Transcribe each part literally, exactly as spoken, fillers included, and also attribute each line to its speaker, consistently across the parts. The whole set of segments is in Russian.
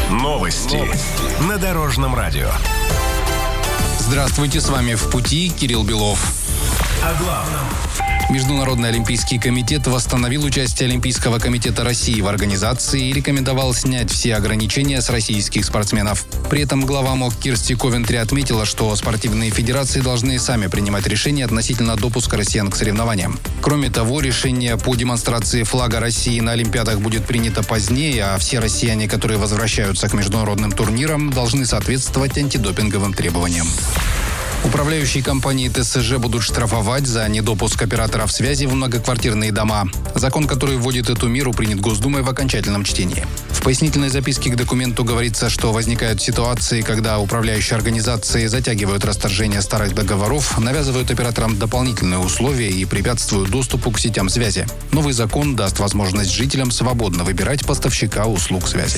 Speaker 1: Новости на Дорожном радио.
Speaker 2: Здравствуйте, с вами «В пути» Кирилл Белов.
Speaker 1: О главном.
Speaker 2: Международный олимпийский комитет восстановил участие Олимпийского комитета России в организации и рекомендовал снять все ограничения с российских спортсменов. При этом глава МОК Кирсти Ковентри отметила, что спортивные федерации должны сами принимать решения относительно допуска россиян к соревнованиям. Кроме того, решение по демонстрации флага России на Олимпиадах будет принято позднее, а все россияне, которые возвращаются к международным турнирам, должны соответствовать антидопинговым требованиям. Управляющие компании ТСЖ будут штрафовать за недопуск операторов связи в многоквартирные дома. Закон, который вводит эту меру, принят Госдумой в окончательном чтении. В пояснительной записке к документу говорится, что возникают ситуации, когда управляющие организации затягивают расторжение старых договоров, навязывают операторам дополнительные условия и препятствуют доступу к сетям связи. Новый закон даст возможность жителям свободно выбирать поставщика услуг связи.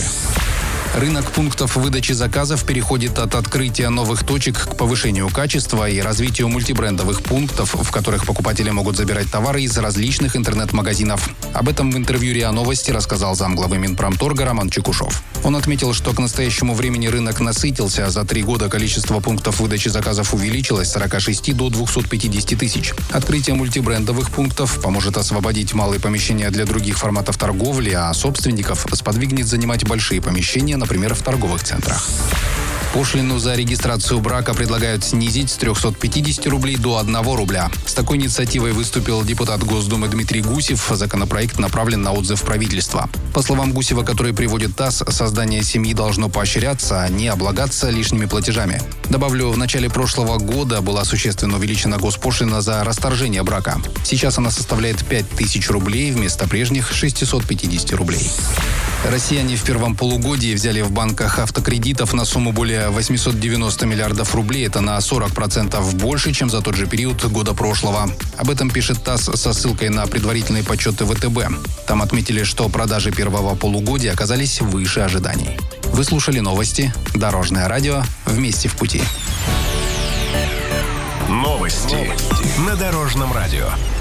Speaker 2: Рынок пунктов выдачи заказов переходит от открытия новых точек к повышению качества и развитию мультибрендовых пунктов, в которых покупатели могут забирать товары из различных интернет-магазинов. Об этом в интервью РИА Новости рассказал замглавы Минпромторга Роман Чекушев. Он отметил, что к настоящему времени рынок насытился. За три года количество пунктов выдачи заказов увеличилось с сорока шести до двухсот пятидесяти тысяч. Открытие мультибрендовых пунктов поможет освободить малые помещения для других форматов торговли, а собственников сподвигнет занимать большие помещения, например, в торговых центрах. Пошлину за регистрацию брака предлагают снизить с трехсот пятидесяти рублей до одного рубля. С такой инициативой выступил депутат Госдумы Дмитрий Гусев. Законопроект направлен на отзыв правительства. По словам Гусева, который приводит ТАСС, создание семьи должно поощряться, а не облагаться лишними платежами. Добавлю, в начале прошлого года была существенно увеличена госпошлина за расторжение брака. Сейчас она составляет пять тысяч рублей вместо прежних шестисот пятидесяти рублей. Россияне в первом полугодии взяли в банках автокредитов на сумму более восемьсот девяносто миллиардов рублей. Это на сорок процентов больше, чем за тот же период года прошлого. Об этом пишет ТАСС со ссылкой на предварительные подсчеты ВТБ. Там отметили, что продажи первого полугодия оказались выше ожиданий. Вы слушали новости. Дорожное радио. Вместе в пути.
Speaker 1: Новости на Дорожном радио.